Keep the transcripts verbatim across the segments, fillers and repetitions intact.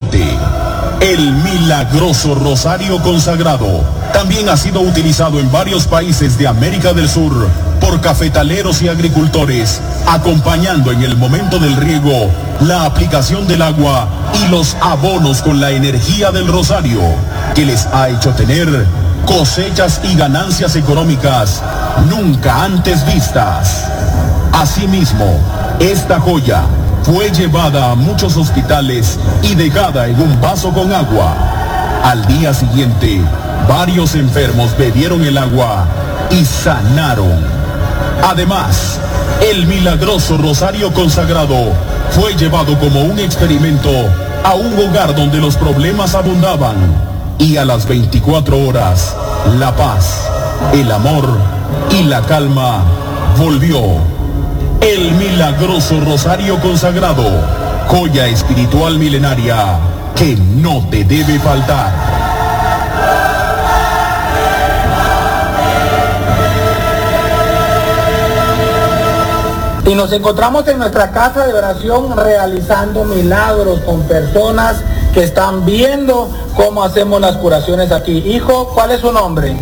veinte. El milagroso rosario consagrado también ha sido utilizado en varios países de América del Sur por cafetaleros y agricultores, acompañando en el momento del riego la aplicación del agua y los abonos con la energía del rosario, que les ha hecho tener cosechas y ganancias económicas nunca antes vistas. Asimismo, esta joya fue llevada a muchos hospitales y dejada en un vaso con agua. Al día siguiente, varios enfermos bebieron el agua y sanaron. Además, el milagroso rosario consagrado fue llevado como un experimento a un hogar donde los problemas abundaban, y a las veinticuatro horas, la paz, el amor y la calma volvió. El milagroso rosario consagrado, joya espiritual milenaria que no te debe faltar. Y nos encontramos en nuestra casa de oración realizando milagros con personas que están viendo cómo hacemos las curaciones aquí. Hijo, ¿cuál es su nombre?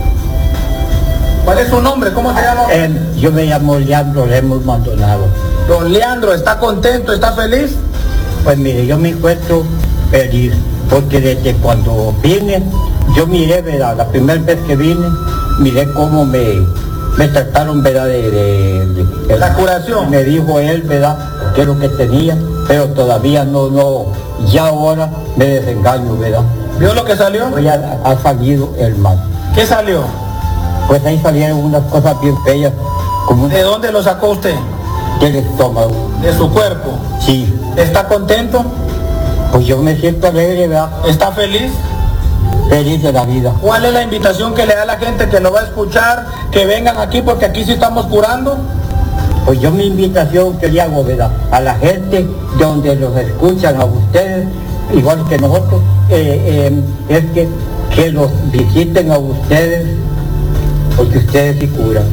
¿Cuál es su nombre? ¿Cómo se llama? Eh, yo me llamo Leandro Lemos Maldonado. Don Leandro, ¿está contento? ¿Está feliz? Pues mire, yo me encuentro feliz, porque desde cuando vine, yo miré, ¿verdad? La primera vez que vine, miré cómo me, me trataron, ¿verdad? De, de, de, de la curación. Me dijo él, ¿verdad? Qué es lo que tenía, pero todavía no, no, ya ahora me desengaño, ¿verdad? ¿Vio lo que salió? Hoy ha, ha salido el mal. ¿Qué salió? Pues ahí salieron unas cosas bien feas. Como ¿De dónde lo sacó usted? Del estómago. ¿De su cuerpo? Sí. ¿Está contento? Pues yo me siento alegre, ¿verdad? ¿Está feliz? Feliz de la vida. ¿Cuál es la invitación que le da a la gente que lo va a escuchar, que vengan aquí porque aquí sí estamos curando? Pues yo mi invitación que le hago, ¿verdad? A la gente donde los escuchan a ustedes, igual que nosotros, eh, eh, es que, que los visiten a ustedes, porque ustedes sí curan.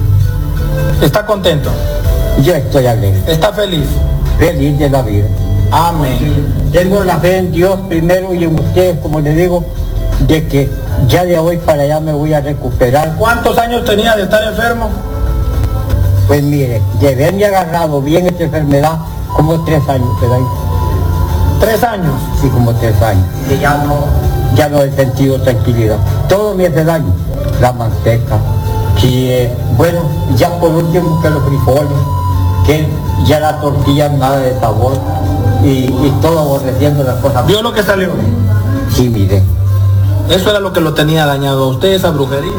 ¿Está contento? Yo estoy alegre. ¿Está feliz? Feliz de la vida. Amén. Tengo la fe en Dios primero y en ustedes, como les digo, de que ya de hoy para allá me voy a recuperar. ¿Cuántos años tenía de estar enfermo? Pues mire, de haberme agarrado bien esta enfermedad, como tres años, ¿verdad? ¿Tres años? Sí, como tres años. Y ya no, ya no he sentido tranquilidad. Todo me hace daño. La manteca, que eh, bueno, ya por último que los frijoles, que ya la tortilla nada de sabor, y, y todo aborreciendo las cosas. ¿Vio lo que salió? Sí, mire. Eso era lo que lo tenía dañado a usted, esa brujería.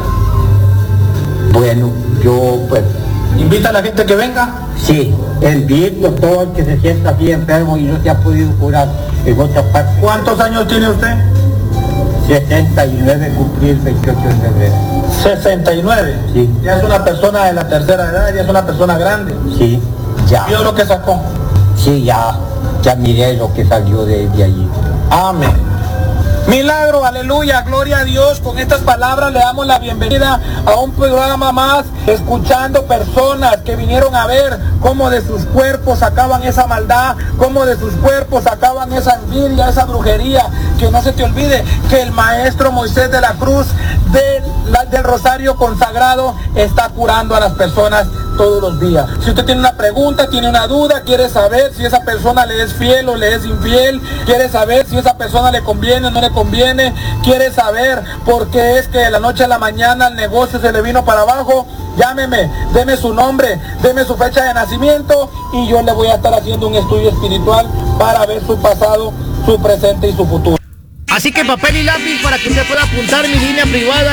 Bueno, yo pues... ¿Invita a la gente que venga? Sí, invito a todo el que se sienta así enfermo y no se ha podido curar en otras partes. ¿Cuántos años tiene usted? sesenta y nueve, cumplí el veintiocho de febrero. ¿sesenta y nueve? Sí. Ya es una persona de la tercera edad, ya es una persona grande. Sí, ya. ¿Vio lo que sacó? Sí, ya, ya miré lo que salió de, de allí. Amén. Milagro, aleluya, gloria a Dios. Con estas palabras le damos la bienvenida a un programa más, escuchando personas que vinieron a ver cómo de sus cuerpos sacaban esa maldad, cómo de sus cuerpos sacaban esa envidia, esa brujería. Que no se te olvide que el maestro Moisés de la Cruz de la, del Rosario Consagrado está curando a las personas todos los días. Si usted tiene una pregunta, tiene una duda, quiere saber si esa persona le es fiel o le es infiel, quiere saber si esa persona le conviene o no le conviene, quiere saber por qué es que de la noche a la mañana el negocio se le vino para abajo, llámeme, deme su nombre, deme su fecha de nacimiento y yo le voy a estar haciendo un estudio espiritual para ver su pasado, su presente y su futuro. Así que papel y lápiz para que usted pueda apuntar mi línea privada.